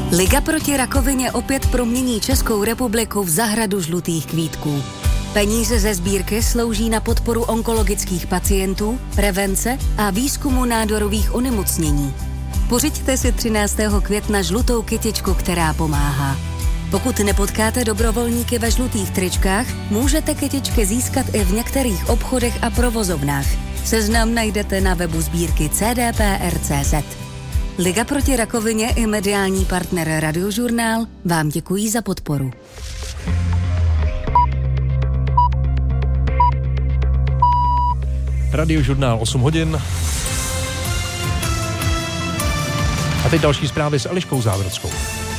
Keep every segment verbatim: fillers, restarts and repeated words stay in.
Liga proti rakovině opět promění Českou republiku v zahradu žlutých kvítků. Peníze ze sbírky slouží na podporu onkologických pacientů, prevence a výzkumu nádorových onemocnění. Pořiďte si třináctého května žlutou kytičku, která pomáhá. Pokud nepotkáte dobrovolníky ve žlutých tričkách, můžete kytičky získat i v některých obchodech a provozovnách. Seznam najdete na webu sbírky c d p r tečka c z. Liga proti rakovině i mediální partner Radiožurnál vám děkují za podporu. Radiožurnál osm hodin. A teď další zprávy s Eliškou Závodskou.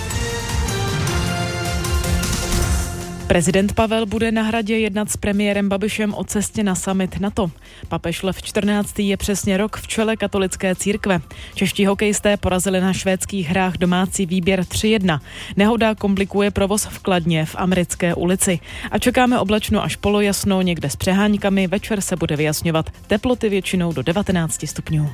Prezident Pavel bude na Hradě jednat s premiérem Babišem o cestě na summit NATO. Papež Lev čtrnáctý je přesně rok v čele katolické církve. Čeští hokejisté porazili na švédských hrách domácí výběr tři jedna. Nehoda komplikuje provoz v Kladně v Americké ulici. A čekáme oblačno až polojasno, někde s přeháňkami, večer se bude vyjasňovat. Teploty většinou do devatenáct stupňů.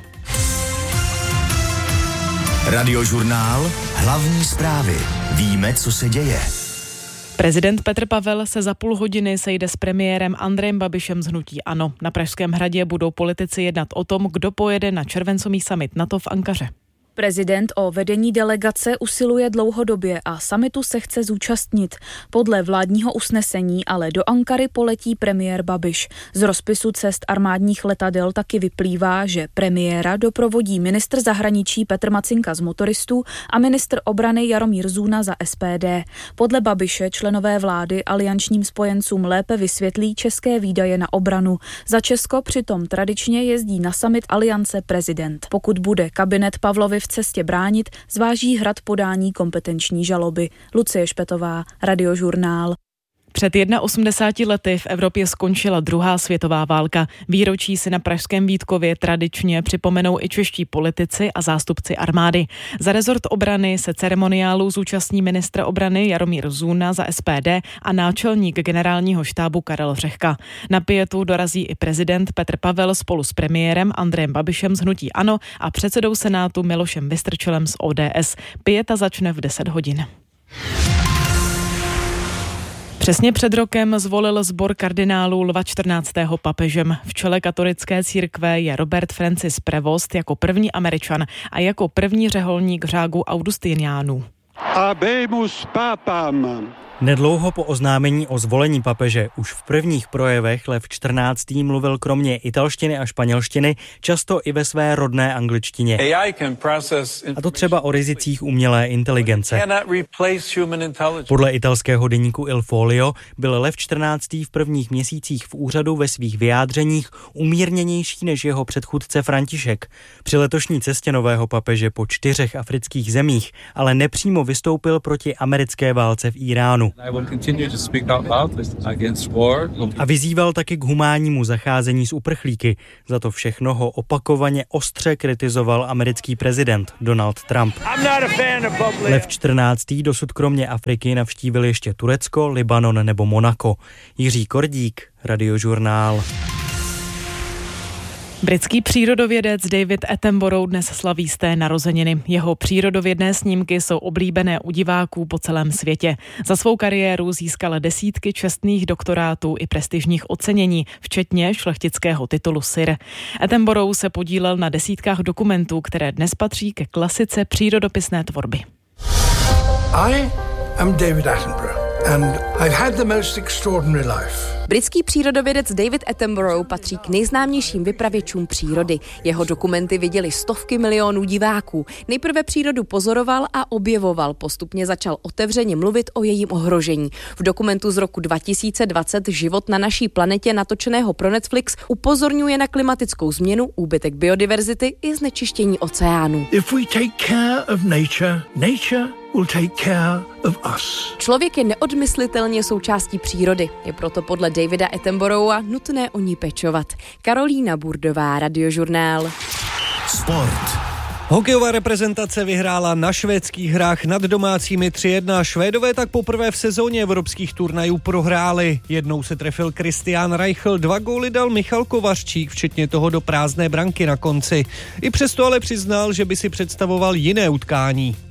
Radiožurnál, hlavní zprávy. Víme, co se děje. Prezident Petr Pavel se za půl hodiny sejde s premiérem Andrejem Babišem z hnutí ANO. Na Pražském hradě budou politici jednat o tom, kdo pojede na červencový summit NATO v Ankaře. Prezident o vedení delegace usiluje dlouhodobě a summitu se chce zúčastnit. Podle vládního usnesení ale do Ankary poletí premiér Babiš. Z rozpisu cest armádních letadel taky vyplývá, že premiéra doprovodí ministr zahraničí Petr Macinka z Motoristů a ministr obrany Jaromír Zůna za S P D. Podle Babiše členové vlády aliančním spojencům lépe vysvětlí české výdaje na obranu. Za Česko přitom tradičně jezdí na summit aliance prezident. Pokud bude kabinet Pavlovi v cestě bránit, zváží Hrad podání kompetenční žaloby. Lucie Špetová, Radiožurnál. Před osmdesáti jedna lety v Evropě skončila druhá světová válka. Výročí si na pražském Vítkově tradičně připomenou i čeští politici a zástupci armády. Za rezort obrany se ceremoniálu zúčastní ministr obrany Jaromír Zůna za S P D a náčelník generálního štábu Karel Řehka. Na pietu dorazí i prezident Petr Pavel spolu s premiérem Andrejem Babišem z hnutí ANO a předsedou Senátu Milošem Vystrčilem z O D S. Pieta začne v deset hodin. Přesně před rokem zvolil sbor kardinálů Lva čtrnáctého papežem. V čele katolické církve je Robert Francis Prevost jako první Američan a jako první řeholník řádu Augustiniánů. Habemus papam. Nedlouho po oznámení o zvolení papeže už v prvních projevech Lev čtrnáctý mluvil kromě italštiny a španělštiny často i ve své rodné angličtině. A to třeba o rizicích umělé inteligence. Podle italského deníku Il Foglio byl Lev čtrnáctý v prvních měsících v úřadu ve svých vyjádřeních umírněnější než jeho předchůdce František. Při letošní cestě nového papeže po čtyřech afrických zemích ale nepřímo vystoupil proti americké válce v Iránu. A vyzýval taky k humánnímu zacházení s uprchlíky. Za to všechno ho opakovaně ostře kritizoval americký prezident Donald Trump. Lev čtrnáctý dosud kromě Afriky navštívil ještě Turecko, Libanon nebo Monako. Jiří Kordík, Radiožurnál. Britský přírodovědec David Attenborough dnes slaví sté narozeniny. Jeho přírodovědné snímky jsou oblíbené u diváků po celém světě. Za svou kariéru získal desítky čestných doktorátů i prestižních ocenění, včetně šlechtického titulu Sir. Attenborough se podílel na desítkách dokumentů, které dnes patří ke klasice přírodopisné tvorby. I am David Attenborough. And I've had the most extraordinary life. Britský přírodovědec David Attenborough patří k nejznámějším vypravěčům přírody. Jeho dokumenty viděli stovky milionů diváků. Nejprve přírodu pozoroval a objevoval, postupně začal otevřeně mluvit o jejím ohrožení. V dokumentu z roku dva tisíce dvacet Život na naší planetě, natočeného pro Netflix, upozorňuje na klimatickou změnu, úbytek biodiverzity i znečištění oceánů. If we take care of nature, nature will take care of us. Člověk je neodmyslitelně součástí přírody. Je proto podle Davida Attenborougha nutné o ní pečovat. Karolína Burdová, Radiožurnál. Sport. Hokejová reprezentace vyhrála na švédských hrách nad domácími tři jedna. Švédové tak poprvé v sezóně evropských turnajů prohráli. Jednou se trefil Christian Reichel, dva góly dal Michal Kovařčík, včetně toho do prázdné branky na konci. I přesto ale přiznal, že by si představoval jiné utkání.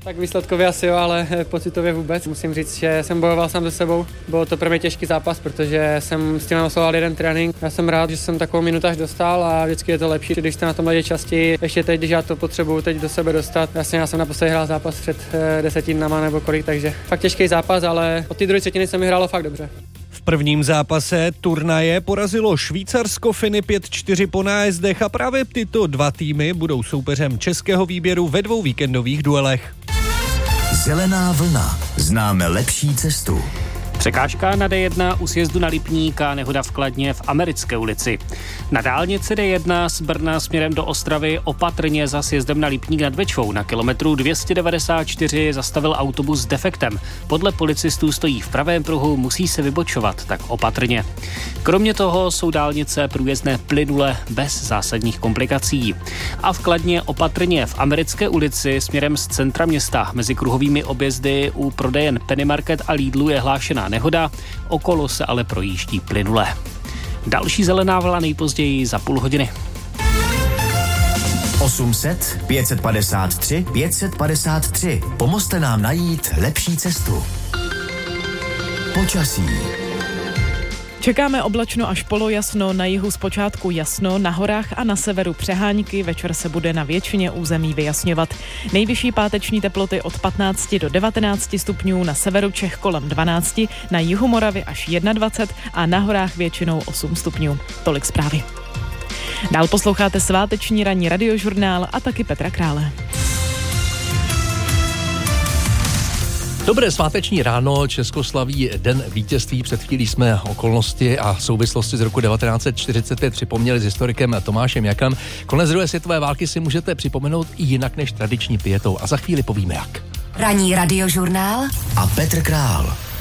Tak výsledkově asi jo, ale pocitově vůbec. Musím říct, že jsem bojoval sám se sebou. Bylo to pro mě těžký zápas, protože jsem s tím absolvoval jeden trénink. Já jsem rád, že jsem takovou minutáž dostal a vždycky je to lepší, když jste na tom ledě častěji. Ještě teď, když já to potřebuju teď do sebe dostat. Jasně, já jsem naposledy hrál zápas před deseti dnama nebo kolik, takže fakt těžký zápas, ale od té druhé třetiny se mi hrálo fakt dobře. V prvním zápase turnaje porazilo Švýcarsko Finy pět čtyři po nájezdech a právě tyto dva týmy budou soupeřem českého výběru ve dvou víkendových duelech. Zelená vlna. Známe lepší cestu. Překážka na D jedna u sjezdu na Lipník a nehoda v Kladně v Americké ulici. Na dálnici D jedna z Brna směrem do Ostravy opatrně za sjezdem na Lipník nad Bečvou na kilometru dvě stě devadesát čtyři zastavil autobus s defektem. Podle policistů stojí v pravém pruhu, musí se vybočovat, tak opatrně. Kromě toho jsou dálnice průjezdné plynule bez zásadních komplikací. A v Kladně opatrně v Americké ulici směrem z centra města mezi kruhovými objezdy u prodejen Penny Market a Lidlu je hlášená nehoda, okolo se ale projíždí plynule. Další zelená vlna nejpozději za půl hodiny. osm set, pět set padesát tři, pět set padesát tři. Pomozte nám najít lepší cestu. Počasí. Čekáme oblačno až polojasno, na jihu zpočátku jasno, na horách a na severu přehánky, večer se bude na většině území vyjasňovat. Nejvyšší páteční teploty od patnácti do devatenácti stupňů, na severu Čech kolem dvanácti, na jihu Moravy až dvacet jedna a na horách většinou osm stupňů. Tolik zprávy. Dál posloucháte sváteční ranní radiožurnál a taky Petra Krále. Dobré sváteční ráno, Česko slaví Den vítězství. Před chvílí jsme okolnosti a souvislosti z roku devatenáct set čtyřicet pět připomněli s historikem Tomášem Jakem. Konec druhé světové války si můžete připomenout i jinak než tradiční pietou a za chvíli povíme jak. Ranní radiožurnál a Petr Král.